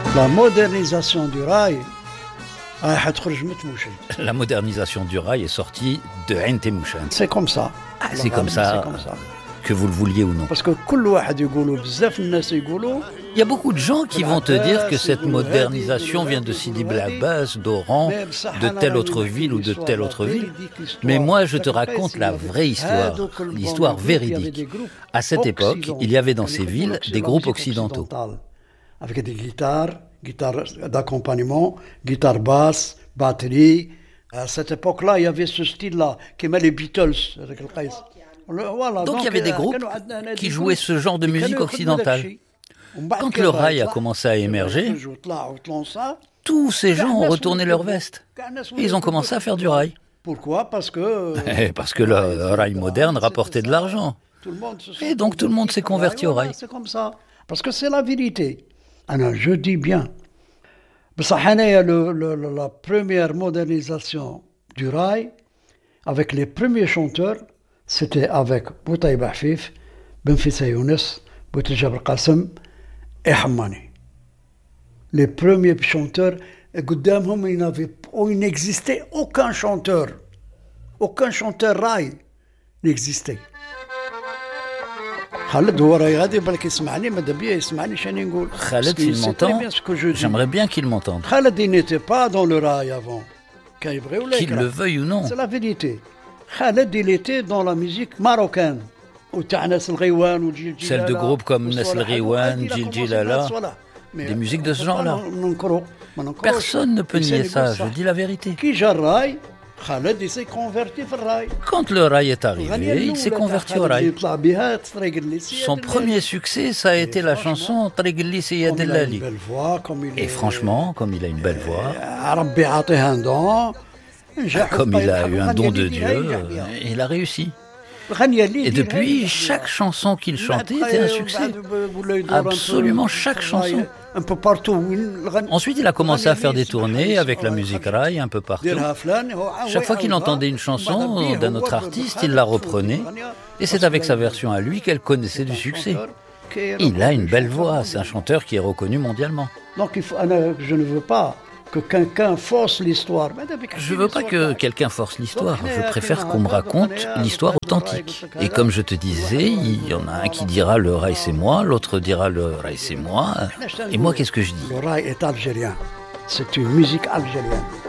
La modernisation du rail حتخرج من تموشن. La modernisation du rail est sortie de Ain Temouchen. C'est comme ça. Ah, c'est comme ça, que vous le vouliez ou non. Parce que كل واحد يقولوا بزاف الناس يقولوا Il y a beaucoup de gens qui vont te dire que cette modernisation vient de Sidi Bel Abbas, d'Oran, de telle autre ville ou de telle autre ville. Mais moi, je te raconte la vraie histoire, l'histoire véridique. À cette époque, il y avait dans ces villes des groupes occidentaux. Avec des guitares d'accompagnement, guitare basse, batterie. À cette époque-là, il y avait ce style-là, qui met les Beatles. Voilà, donc il y avait des groupes qui jouaient ce genre de musique occidentale. Quand le rail a commencé à émerger, tous ces gens ont retourné leur veste. Et ils ont commencé à faire du rail. Pourquoi ? Parce que le rail moderne rapportait de l'argent. Et donc tout le monde s'est converti au rail. C'est comme ça. Parce que c'est la vérité. Alors, je dis bien. La première modernisation du rail, avec les premiers chanteurs, c'était avec Boutaïb Afif, Benfissa Younes, Boutejab Qassem et Hammani. Les premiers chanteurs, il n'existait aucun chanteur. Aucun chanteur rail n'existait. Khaled, s'il m'entend, j'aimerais bien qu'il m'entende. Khaled, il n'était pas dans le rail avant. Qu'il le veuille ou non. C'est la vérité. Khaled, il était dans la musique marocaine. Celle de groupes comme Nas El Riwan, Djil Djilala, des musiques de ce genre-là. Personne ne peut nier ça, je dis la vérité. Khaled, il s'est converti au rail. Quand le rail est arrivé, il s'est converti au rail. Son premier succès, ça a été la chanson Tariq Seyed Dellali. Et franchement, comme il a une belle voix, comme il a eu un don de Dieu, il a réussi. Et depuis, chaque chanson qu'il chantait était un succès. Absolument chaque chanson. Un peu partout. Ensuite, il a commencé à faire des tournées avec la musique rail un peu partout. Chaque fois qu'il entendait une chanson d'un autre artiste, il la reprenait. Et c'est avec sa version à lui qu'elle connaissait du succès. Il a une belle voix, c'est un chanteur qui est reconnu mondialement. Donc je ne veux pas que quelqu'un force l'histoire. Je veux pas que quelqu'un force l'histoire. Je préfère qu'on me raconte l'histoire authentique. Et comme je te disais, il y en a un qui dira le rail c'est moi, l'autre dira le rail c'est moi. Et moi, qu'est-ce que je dis ? Le rail est algérien. C'est une musique algérienne.